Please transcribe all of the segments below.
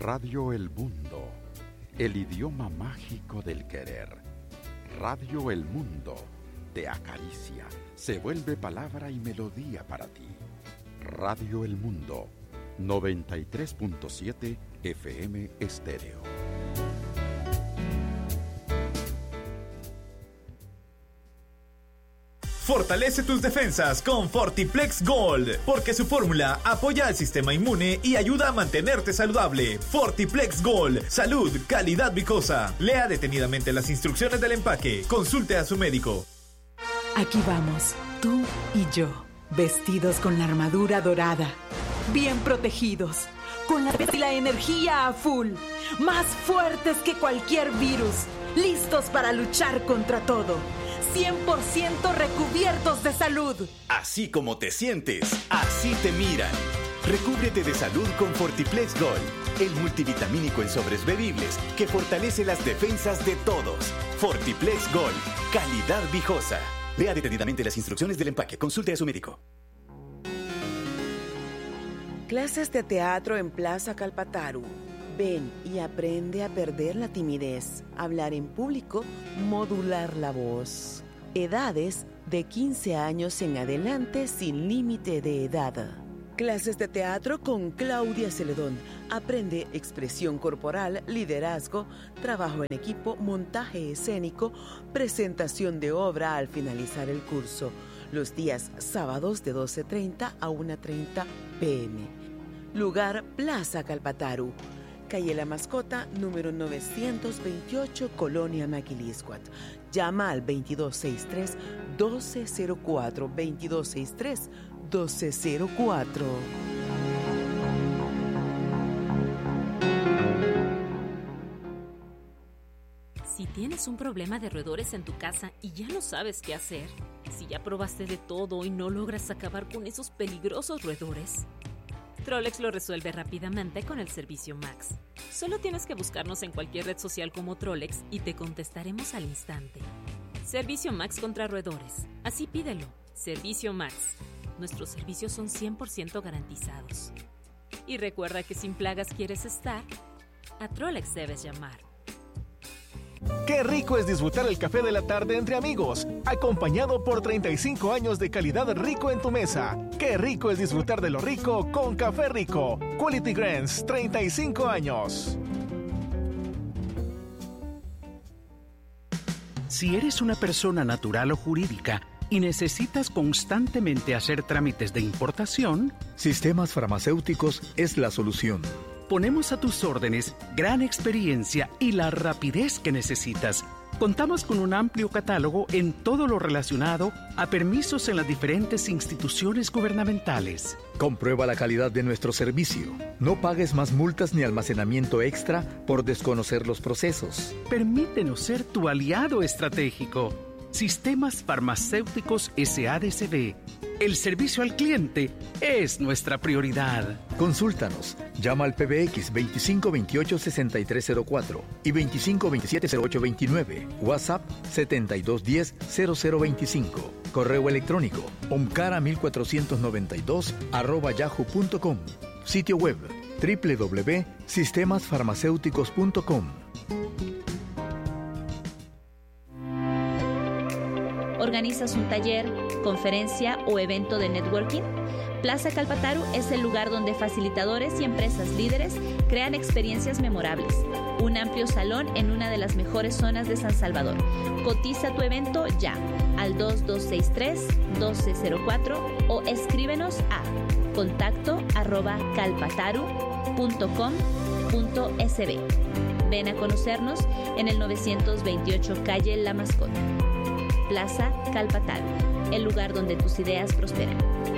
Radio El Mundo, el idioma mágico del querer. Radio El Mundo te acaricia, se vuelve palabra y melodía para ti. Radio El Mundo, 93.7 FM Estéreo. Fortalece tus defensas con Fortiplex Gold, porque su fórmula apoya al sistema inmune y ayuda a mantenerte saludable. Fortiplex Gold, salud, calidad vicosa. Lea detenidamente las instrucciones del empaque. Consulte a su médico. Aquí vamos, tú y yo, vestidos con la armadura dorada, bien protegidos, con la energía a full, más fuertes que cualquier virus, listos para luchar contra todo. 100% recubiertos de salud. Así como te sientes, así te miran. Recúbrete de salud con Fortiplex Gold, el multivitamínico en sobres bebibles que fortalece las defensas de todos. Fortiplex Gold, calidad viejosa. Lea detenidamente las instrucciones del empaque. Consulte a su médico. Clases de teatro en Plaza Calpataru. Ven y aprende a perder la timidez, hablar en público, modular la voz. Edades de 15 años en adelante sin límite de edad. Clases de teatro con Claudia Celedón. Aprende expresión corporal, liderazgo, trabajo en equipo, montaje escénico, presentación de obra al finalizar el curso. Los días sábados de 12:30 a 1:30 p.m. Lugar Plaza Calpataru. Calle La Mascota, número 928, Colonia Maquiliscuat. Llama al 2263-1204, 2263-1204. Si tienes un problema de roedores en tu casa y ya no sabes qué hacer, si ya probaste de todo y no logras acabar con esos peligrosos roedores, Trollex lo resuelve rápidamente con el servicio Max. Solo tienes que buscarnos en cualquier red social como Trollex y te contestaremos al instante. Servicio Max contra roedores. Así pídelo. Servicio Max. Nuestros servicios son 100% garantizados. Y recuerda que sin plagas quieres estar, a Trollex debes llamar. Qué rico es disfrutar el café de la tarde entre amigos, acompañado por 35 años de calidad rico en tu mesa. Qué rico es disfrutar de lo rico con Café Rico. Quality Grains, 35 años. Si eres una persona natural o jurídica y necesitas constantemente hacer trámites de importación, Sistemas Farmacéuticos es la solución. Ponemos a tus órdenes gran experiencia y la rapidez que necesitas. Contamos con un amplio catálogo en todo lo relacionado a permisos en las diferentes instituciones gubernamentales. Comprueba la calidad de nuestro servicio. No pagues más multas ni almacenamiento extra por desconocer los procesos. Permítenos ser tu aliado estratégico. Sistemas Farmacéuticos SADCB. El servicio al cliente es nuestra prioridad. Consúltanos. Llama al PBX 2528-6304 y 2527-0829. WhatsApp 7210-0025. Correo electrónico omcara1492@yahoo.com. Sitio web www.sistemasfarmacéuticos.com. ¿Organizas un taller, conferencia o evento de networking? Plaza Calpataru es el lugar donde facilitadores y empresas líderes crean experiencias memorables. Un amplio salón en una de las mejores zonas de San Salvador. Cotiza tu evento ya al 2263-1204 o escríbenos a contacto@calpataru.com.sb. Ven a conocernos en el 928 Calle La Mascota. Plaza Calpataru, el lugar donde tus ideas prosperan.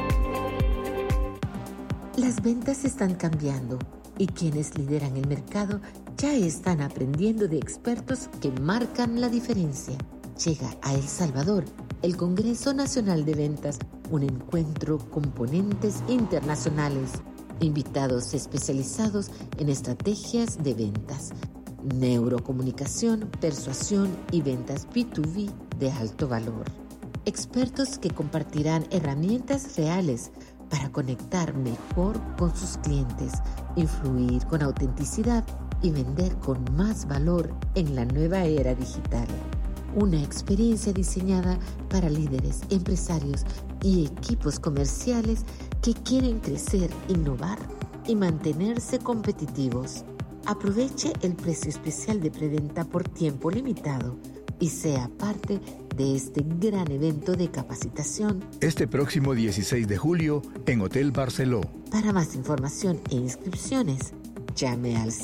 Las ventas están cambiando y quienes lideran el mercado ya están aprendiendo de expertos que marcan la diferencia. Llega a El Salvador el Congreso Nacional de Ventas, un encuentro con ponentes internacionales, invitados especializados en estrategias de ventas, neurocomunicación, persuasión y ventas B2B de alto valor. Expertos que compartirán herramientas reales para conectar mejor con sus clientes, influir con autenticidad y vender con más valor en la nueva era digital. Una experiencia diseñada para líderes, empresarios y equipos comerciales que quieren crecer, innovar y mantenerse competitivos. Aproveche el precio especial de preventa por tiempo limitado y sea parte de este gran evento de capacitación. Este próximo 16 de julio en Hotel Barceló. Para más información e inscripciones, llame al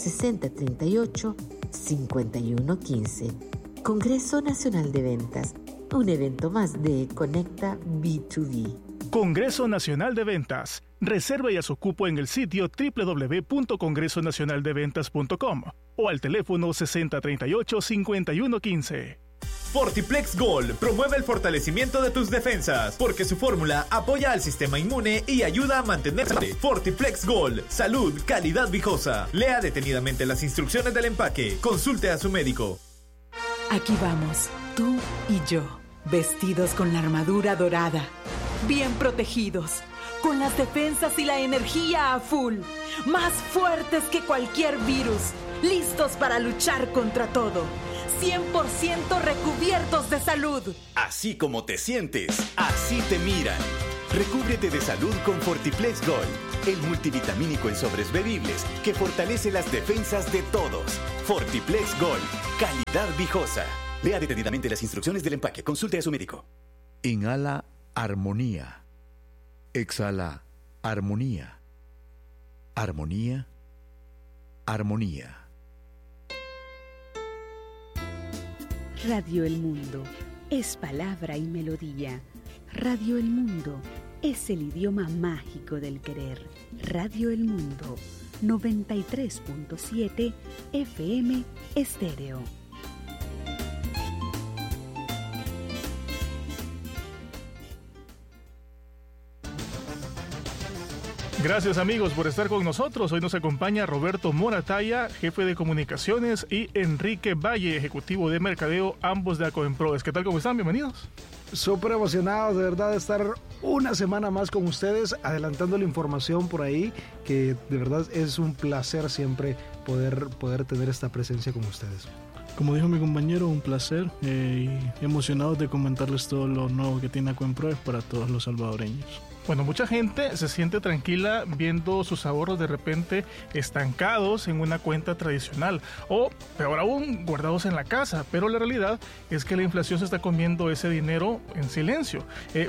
6038-5115. Congreso Nacional de Ventas, un evento más de Conecta B2B. Congreso Nacional de Ventas. Reserve ya su cupo en el sitio www.congresonacionaldeventas.com o al teléfono 6038-5115. Fortiplex Gold promueve el fortalecimiento de tus defensas porque su fórmula apoya al sistema inmune y ayuda a mantenerse. Fortiplex Gold, salud, calidad viejosa. Lea detenidamente las instrucciones del empaque. Consulte a su médico. Aquí vamos, tú y yo, vestidos con la armadura dorada, bien protegidos, con las defensas y la energía a full, más fuertes que cualquier virus, listos para luchar contra todo, 100% recubiertos de salud. Así como te sientes, así te miran. Recúbrete de salud con Fortiplex Gold, el multivitamínico en sobres bebibles que fortalece las defensas de todos. Fortiplex Gold, calidad viejosa. Lea detenidamente las instrucciones del empaque. Consulte a su médico. Inhala armonía. Exhala armonía. Armonía. Armonía. Radio El Mundo es palabra y melodía. Radio El Mundo es el idioma mágico del querer. Radio El Mundo, 93.7 FM Estéreo. Gracias amigos por estar con nosotros. Hoy nos acompaña Roberto Morataya, jefe de comunicaciones, y Enrique Valle, ejecutivo de mercadeo, ambos de Acoemprodes. ¿Qué tal? ¿Cómo están? Bienvenidos. Súper emocionados de verdad de estar una semana más con ustedes, adelantando la información por ahí, que de verdad es un placer siempre poder tener esta presencia con ustedes. Como dijo mi compañero, un placer y emocionados de comentarles todo lo nuevo que tiene Acoemprodes para todos los salvadoreños. Bueno, mucha gente se siente tranquila viendo sus ahorros de repente estancados en una cuenta tradicional o, peor aún, guardados en la casa, pero la realidad es que la inflación se está comiendo ese dinero en silencio.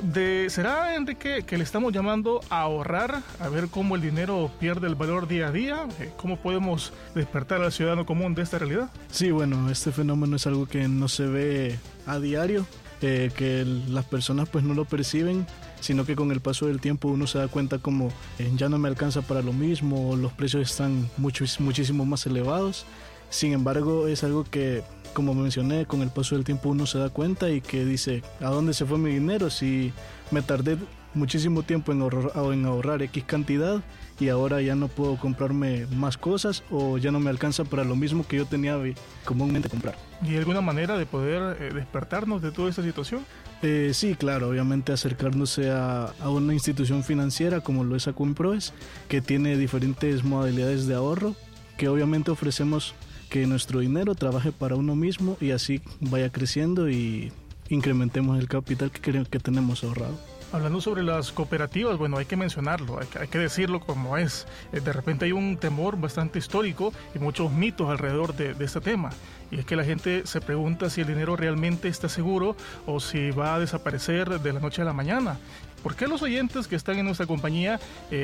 ¿Será, Enrique, que le estamos llamando a ahorrar, a ver cómo el dinero pierde el valor día a día? ¿Cómo podemos despertar al ciudadano común de esta realidad? Sí, bueno, este fenómeno es algo que no se ve a diario, que las personas pues no lo perciben, sino que con el paso del tiempo uno se da cuenta como ya no me alcanza para lo mismo, los precios están muchísimo más elevados. Sin embargo, es algo que, como mencioné, con el paso del tiempo uno se da cuenta y que dice, ¿a dónde se fue mi dinero? Si me tardé muchísimo tiempo en ahorrar X cantidad y ahora ya no puedo comprarme más cosas o ya no me alcanza para lo mismo que yo tenía comúnmente comprar. ¿Y alguna manera de poder despertarnos de toda esta situación? Sí, claro, obviamente acercándose a una institución financiera como lo es Acoemprodes, que tiene diferentes modalidades de ahorro, que obviamente ofrecemos que nuestro dinero trabaje para uno mismo y así vaya creciendo y incrementemos el capital que tenemos ahorrado. Hablando sobre las cooperativas, bueno, hay que mencionarlo, hay que decirlo como es. De repente hay un temor bastante histórico y muchos mitos alrededor de este tema. Y es que la gente se pregunta si el dinero realmente está seguro o si va a desaparecer de la noche a la mañana. ¿Por qué los oyentes que están en nuestra compañía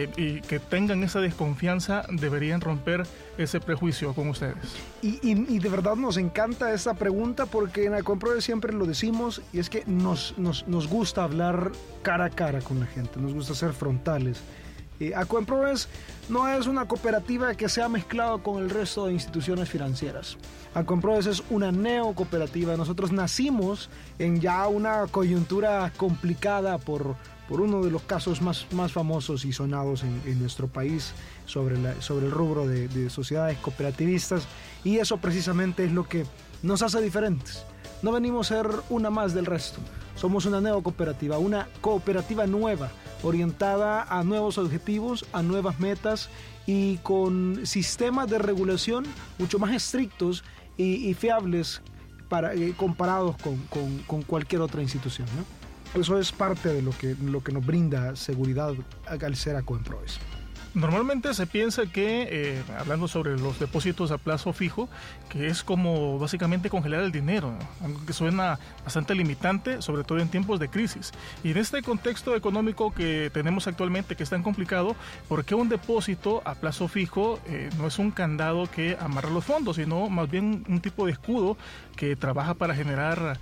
y que tengan esa desconfianza deberían romper ese prejuicio con ustedes? Y de verdad nos encanta esta pregunta porque en Acoemprodes siempre lo decimos y es que nos gusta hablar cara a cara con la gente, nos gusta ser frontales. Acoemprodes no es una cooperativa que se ha mezclado con el resto de instituciones financieras. Acoemprodes es una neocooperativa. Nosotros nacimos en ya una coyuntura complicada por uno de los casos más famosos y sonados en nuestro país sobre el rubro de sociedades cooperativistas, y eso precisamente es lo que nos hace diferentes. No venimos a ser una más del resto. Somos una neocooperativa, una cooperativa nueva, orientada a nuevos objetivos, a nuevas metas y con sistemas de regulación mucho más estrictos y fiables comparados con cualquier otra institución, ¿no? Eso es parte de lo que nos brinda seguridad al ser Acuemproes. Normalmente se piensa que, hablando sobre los depósitos a plazo fijo, que es como básicamente congelar el dinero, ¿no? Algo que suena bastante limitante, sobre todo en tiempos de crisis. Y en este contexto económico que tenemos actualmente, que es tan complicado, ¿por qué un depósito a plazo fijo no es un candado que amarra los fondos, sino más bien un tipo de escudo que trabaja para generar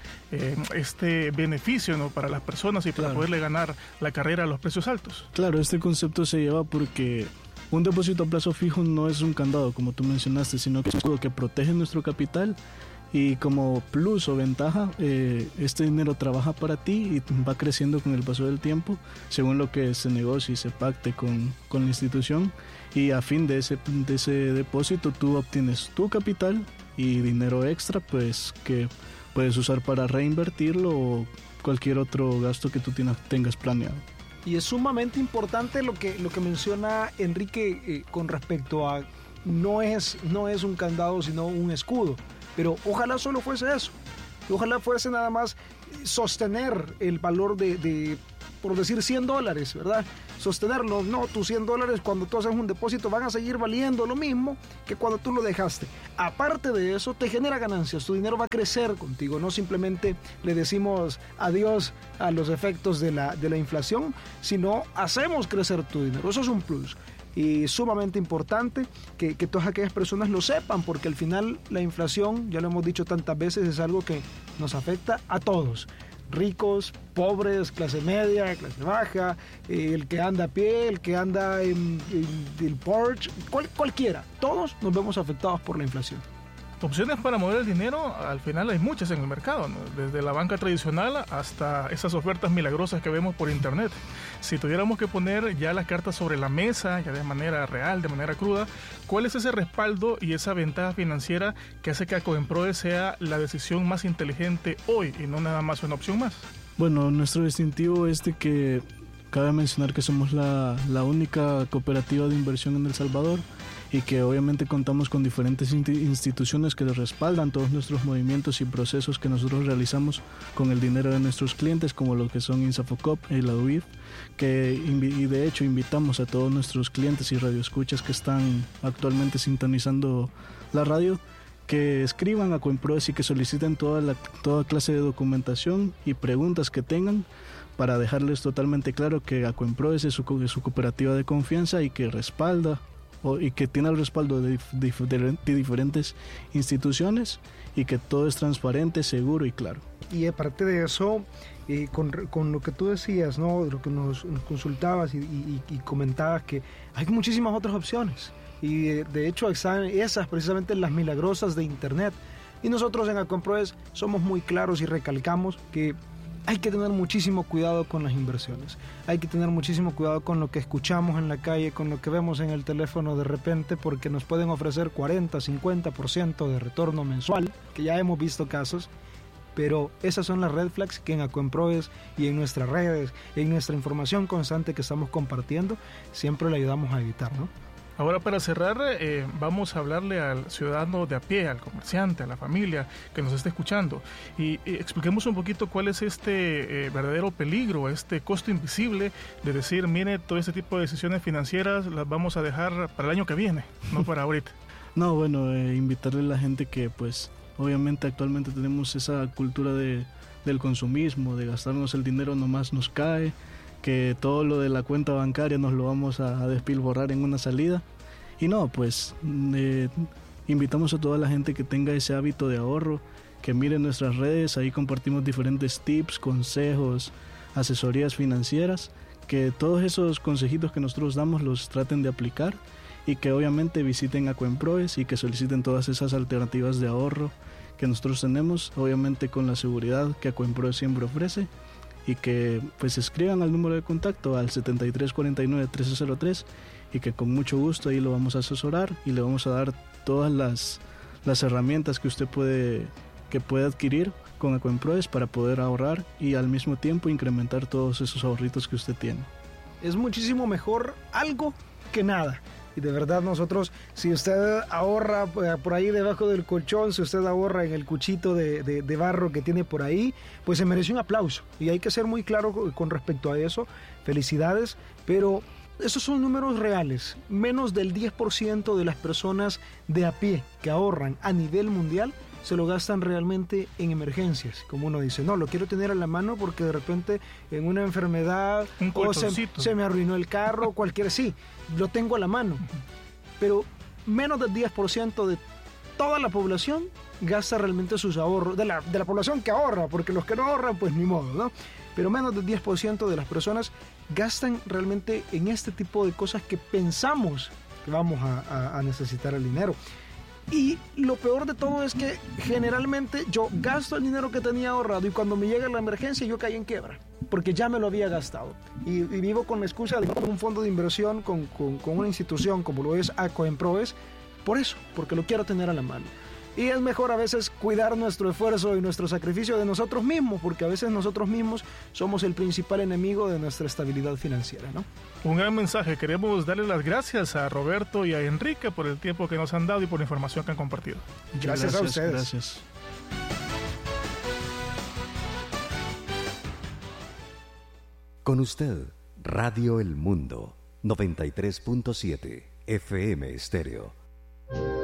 este beneficio, ¿no?, para las personas y para poderle ganar la carrera a los precios altos? Claro, este concepto se lleva porque un depósito a plazo fijo no es un candado, como tú mencionaste, sino que es un escudo que protege nuestro capital y como plus o ventaja, este dinero trabaja para ti y va creciendo con el paso del tiempo, según lo que se negocie y se pacte con la institución, y a fin de ese depósito tú obtienes tu capital y dinero extra, pues que puedes usar para reinvertirlo o cualquier otro gasto que tú tengas planeado. Y es sumamente importante lo que menciona Enrique con respecto a no es un candado sino un escudo, pero ojalá solo fuese eso, ojalá fuese nada más sostener el valor de por decir $100, ¿verdad? Sostenerlo, no, tus $100 cuando tú haces un depósito van a seguir valiendo lo mismo que cuando tú lo dejaste. Aparte de eso, te genera ganancias, tu dinero va a crecer contigo, no simplemente le decimos adiós a los efectos de la inflación, sino hacemos crecer tu dinero, eso es un plus. Y sumamente importante que todas aquellas personas lo sepan, porque al final la inflación, ya lo hemos dicho tantas veces, es algo que nos afecta a todos. Ricos, pobres, clase media, clase baja, el que anda a pie, el que anda en el Porsche, cualquiera. Todos nos vemos afectados por la inflación. Opciones para mover el dinero, al final hay muchas en el mercado, ¿no? Desde la banca tradicional hasta esas ofertas milagrosas que vemos por internet. Si tuviéramos que poner ya las cartas sobre la mesa, ya de manera real, de manera cruda, ¿cuál es ese respaldo y esa ventaja financiera que hace que Acuemproes sea la decisión más inteligente hoy y no nada más una opción más? Bueno, nuestro distintivo es de que cabe mencionar que somos la única cooperativa de inversión en El Salvador y que obviamente contamos con diferentes instituciones que respaldan todos nuestros movimientos y procesos que nosotros realizamos con el dinero de nuestros clientes, como lo que son INSAFOCOP y la UIF, y de hecho invitamos a todos nuestros clientes y radioescuchas que están actualmente sintonizando la radio, que escriban a Acuemproes y que soliciten toda clase de documentación y preguntas que tengan para dejarles totalmente claro que Acuemproes es su cooperativa de confianza y que respalda y que tiene el respaldo de diferentes instituciones y que todo es transparente, seguro y claro. Y aparte de eso, con lo que tú decías, ¿no?, lo que nos consultabas y comentabas, que hay muchísimas otras opciones y de hecho están esas precisamente las milagrosas de internet, y nosotros en Acuemproes somos muy claros y recalcamos que hay que tener muchísimo cuidado con las inversiones, hay que tener muchísimo cuidado con lo que escuchamos en la calle, con lo que vemos en el teléfono de repente, porque nos pueden ofrecer 40, 50% de retorno mensual, que ya hemos visto casos, pero esas son las red flags que en Acuemproes y en nuestras redes, en nuestra información constante que estamos compartiendo, siempre le ayudamos a evitar, ¿no? Ahora, para cerrar, vamos a hablarle al ciudadano de a pie, al comerciante, a la familia que nos está escuchando, y expliquemos un poquito cuál es este verdadero peligro, este costo invisible de decir, mire, todo este tipo de decisiones financieras las vamos a dejar para el año que viene, no para ahorita. No, bueno, invitarle a la gente que pues obviamente actualmente tenemos esa cultura del consumismo, de gastarnos el dinero nomás nos cae, que todo lo de la cuenta bancaria nos lo vamos a despilborrar en una salida. Y no, pues invitamos a toda la gente que tenga ese hábito de ahorro, que miren nuestras redes, ahí compartimos diferentes tips, consejos, asesorías financieras, que todos esos consejitos que nosotros damos los traten de aplicar y que obviamente visiten Acuemproes y que soliciten todas esas alternativas de ahorro que nosotros tenemos, obviamente con la seguridad que Acuemproes siempre ofrece, y que pues escriban al número de contacto al 7349-1303 y que con mucho gusto ahí lo vamos a asesorar y le vamos a dar todas las herramientas que usted puede adquirir con Acuemproes para poder ahorrar y al mismo tiempo incrementar todos esos ahorritos que usted tiene. Es muchísimo mejor algo que nada. Y de verdad nosotros, si usted ahorra por ahí debajo del colchón, si usted ahorra en el cuchito de barro que tiene por ahí, pues se merece un aplauso. Y hay que ser muy claro con respecto a eso. Felicidades, pero esos son números reales. Menos del 10% de las personas de a pie que ahorran a nivel mundial se lo gastan realmente en emergencias. Como uno dice, no, lo quiero tener a la mano porque de repente en una enfermedad o se me arruinó el carro, cualquiera, sí, lo tengo a la mano. Pero menos del 10% de toda la población gasta realmente sus ahorros, de la población que ahorra, porque los que no ahorran, pues ni modo, ¿no? Pero menos del 10% de las personas gastan realmente en este tipo de cosas que pensamos que vamos a necesitar el dinero. Y lo peor de todo es que generalmente yo gasto el dinero que tenía ahorrado y cuando me llega la emergencia yo caí en quiebra, porque ya me lo había gastado. Y vivo con la excusa de un fondo de inversión con una institución como lo es Acoemproes, por eso, porque lo quiero tener a la mano. Y es mejor a veces cuidar nuestro esfuerzo y nuestro sacrificio de nosotros mismos, porque a veces nosotros mismos somos el principal enemigo de nuestra estabilidad financiera, ¿no? Un gran mensaje. Queremos darle las gracias a Roberto y a Enrique por el tiempo que nos han dado y por la información que han compartido. Gracias a ustedes. Gracias. Con usted, Radio El Mundo, 93.7 FM Estéreo.